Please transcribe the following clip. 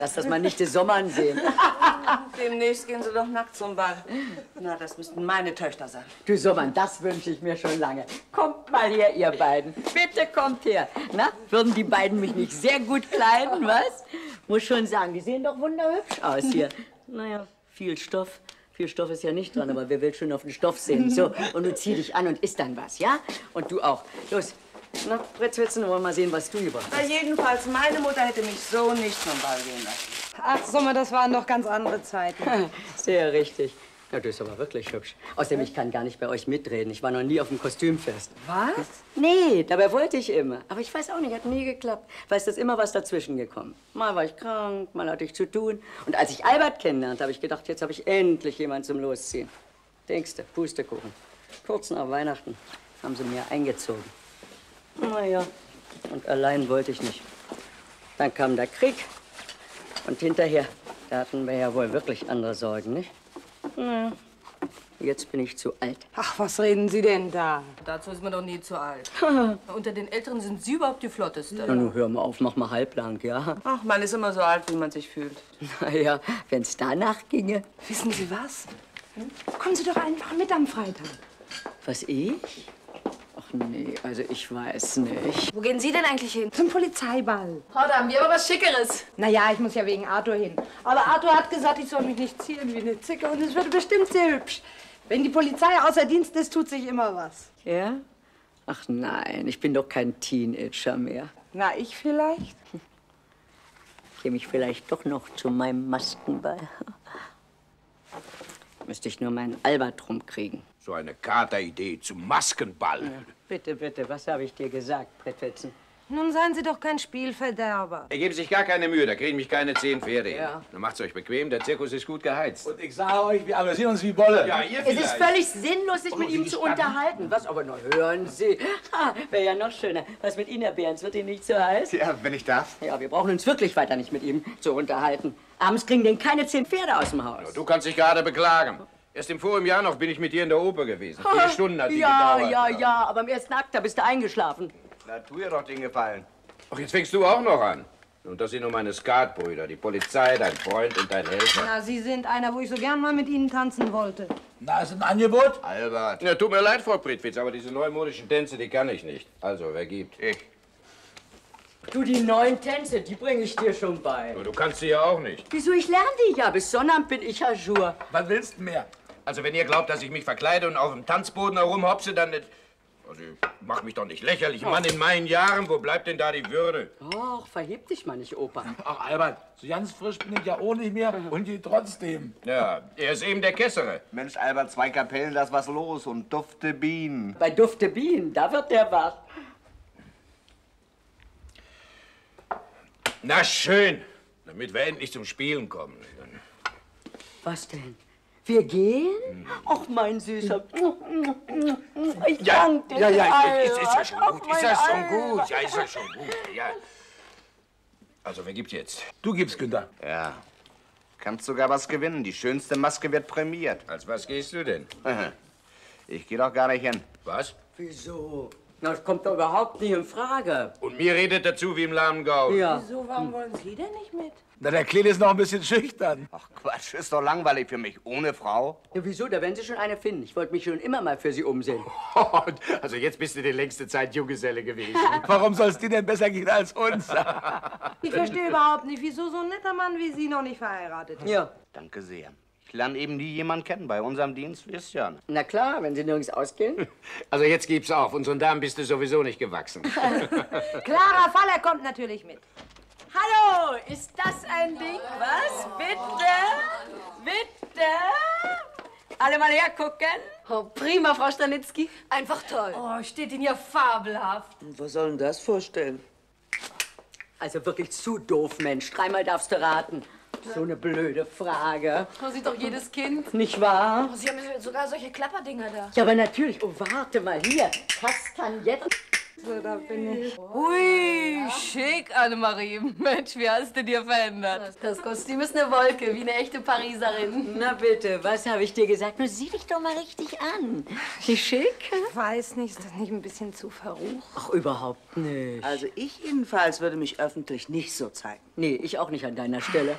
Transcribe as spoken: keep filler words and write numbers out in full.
Lass das mal nicht den Sommer sehen. Demnächst gehen sie doch nackt zum Ball. Na, das müssten meine Töchter sein. Du Sommer, das wünsche ich mir schon lange. Kommt mal her, ihr beiden. Bitte kommt her. Na, würden die beiden mich nicht sehr gut kleiden, was? Muss schon sagen, die sehen doch wunderhübsch aus hier. Naja, viel Stoff. Viel Stoff ist ja nicht dran, aber wer will schon auf den Stoff sehen? So, und du zieh dich an und isst dann was, ja? Und du auch. Los. Na, Brettwitzen, wollen wir mal sehen, was du gebracht hast. Na, jedenfalls, meine Mutter hätte mich so nicht zum Ball gehen lassen. Ach, Sommer, das waren doch ganz andere Zeiten. Sehr richtig. Ja, du bist aber wirklich hübsch. Außerdem, ich kann gar nicht bei euch mitreden. Ich war noch nie auf dem Kostümfest. Was? Nee, dabei wollte ich immer. Aber ich weiß auch nicht, hat nie geklappt. Weißt du, ist immer was dazwischen gekommen. Mal war ich krank, mal hatte ich zu tun. Und als ich Albert kennenlernte, habe ich gedacht, jetzt habe ich endlich jemanden zum Losziehen. Denkste, Pustekuchen. Kurz nach Weihnachten haben sie mir eingezogen. Na ja, und allein wollte ich nicht. Dann kam der Krieg. Und hinterher, da hatten wir ja wohl wirklich andere Sorgen, nicht? Na, jetzt bin ich zu alt. Ach, was reden Sie denn da? Dazu ist man doch nie zu alt. Unter den Älteren sind Sie überhaupt die Flotteste. Na, nun hör mal auf, mach mal halblang, ja? Ach, man ist immer so alt, wie man sich fühlt. Na ja, wenn's danach ginge. Wissen Sie was? Kommen Sie doch einfach mit am Freitag. Was, ich? Ach nee, also ich weiß nicht. Wo gehen Sie denn eigentlich hin? Zum Polizeiball. Frau, da haben wir aber was Schickeres. Na ja, ich muss ja wegen Arthur hin. Aber Arthur hat gesagt, ich soll mich nicht zieren wie eine Zicke. Und es wird bestimmt sehr hübsch. Wenn die Polizei außer Dienst ist, tut sich immer was. Ja? Ach nein, ich bin doch kein Teenager mehr. Na, ich vielleicht? Käme ich vielleicht doch noch zu meinem Maskenball. Müsste ich nur meinen Albert rumkriegen. So eine Kateridee zum Maskenball. Ja, bitte, bitte, was habe ich dir gesagt, Brettwitzen? Nun seien Sie doch kein Spielverderber. Er geben sich gar keine Mühe, da kriegen mich keine zehn Pferde hin. Ja. Dann macht's euch bequem, der Zirkus ist gut geheizt. Und ich sage euch, wir amüsieren uns wie Bolle. Ja, ihr Es vielleicht. ist völlig sinnlos, sich mit ihm zu unterhalten. Was aber noch hören Sie? Ah, wäre ja noch schöner. Was mit Ihnen, Herr Behrens? Wird Ihnen nicht so heiß? Ja, wenn ich darf. Ja, wir brauchen uns wirklich weiter nicht mit ihm zu unterhalten. Abends kriegen den keine zehn Pferde aus dem Haus. Du kannst dich gerade beklagen. Erst im vorigen Jahr noch bin ich mit dir in der Oper gewesen. Vier Stunden hat die ja, gedauert. Ja, ja, ja, aber im ersten Akt, da bist du eingeschlafen. Na, tu ihr doch den Gefallen. Ach, jetzt fängst du auch noch an. Und das sind nur meine Skatbrüder, die Polizei, dein Freund und dein Helfer. Na, Sie sind einer, wo ich so gern mal mit Ihnen tanzen wollte. Na, ist ein Angebot? Albert. Ja, tut mir leid, Frau Prittwitz, aber diese neumodischen Tänze, die kann ich nicht. Also, wer gibt? Ich. Du, die neuen Tänze, die bringe ich dir schon bei. Aber du kannst sie ja auch nicht. Wieso, ich lerne die ja. Bis Sonnabend bin ich à jour. Was willst du mehr? Also, wenn ihr glaubt, dass ich mich verkleide und auf dem Tanzboden herumhopse, dann... Also, mach mich doch nicht lächerlich. Mann, in meinen Jahren, wo bleibt denn da die Würde? Och, verheb dich mal nicht, Opa. Ach, Albert, so ganz frisch bin ich ja auch nicht mehr und die trotzdem. Ja, er ist eben der Kessere. Mensch, Albert, zwei Kapellen, da ist was los und dufte Bienen. Bei Dufte Bienen, da wird der wach. Na schön, damit wir endlich zum Spielen kommen. Was denn? Wir gehen? Ach, mein Süßer. Ich Ja, danke dir. ja, ja, Albert. ist, ist ja schon gut, Ach, ist ja schon mein gut, ja, ist ja schon gut, ja. Also, wer gibt jetzt? Du gibst, Günther. Ja. Kannst sogar was gewinnen. Die schönste Maske wird prämiert. Als was gehst du denn? Ich gehe doch gar nicht hin. Was? Wieso? Na, das kommt doch überhaupt nicht in Frage. Und mir redet dazu wie im lahmen Gaul. Ja. Wieso, warum wollen Sie denn nicht mit? Na, der Kleine ist noch ein bisschen schüchtern. Ach Quatsch, ist doch langweilig für mich. Ohne Frau. Ja, wieso? Da werden Sie schon eine finden. Ich wollte mich schon immer mal für Sie umsehen. Also, jetzt bist du die längste Zeit Junggeselle gewesen. Warum soll es dir denn besser gehen als uns? Ich verstehe überhaupt nicht, wieso so ein netter Mann wie Sie noch nicht verheiratet ist. Ja. Danke sehr. Ich lerne eben nie jemanden kennen. Bei unserem Dienst wisst ihr ja. Na klar, wenn Sie nirgends ausgehen. Also, jetzt gib's auf. Unseren Damen bist du sowieso nicht gewachsen. Clara Faller kommt natürlich mit. Hallo, ist das ein Ding? Was? Bitte? Bitte? Alle mal hergucken. Oh, prima, Frau Stanitzky. Einfach toll. Oh, steht Ihnen ja fabelhaft. Was soll denn das vorstellen? Also wirklich zu doof, Mensch. Dreimal darfst du raten. So eine blöde Frage. So sieht doch jedes Kind. Nicht wahr? Oh, Sie haben sogar solche Klapperdinger da. Ja, aber natürlich. Oh, warte mal hier. Kastagnetten. So, da bin ich. Hui, schick, Annemarie. Mensch, wie hast du dir verändert? Das Kostüm ist eine Wolke, wie eine echte Pariserin. Na bitte, was habe ich dir gesagt? Nur sieh dich doch mal richtig an. Nicht schick? Ich weiß nicht, ist das nicht ein bisschen zu verrucht? Ach, überhaupt nicht. Also ich jedenfalls würde mich öffentlich nicht so zeigen. Nee, ich auch nicht an deiner Stelle.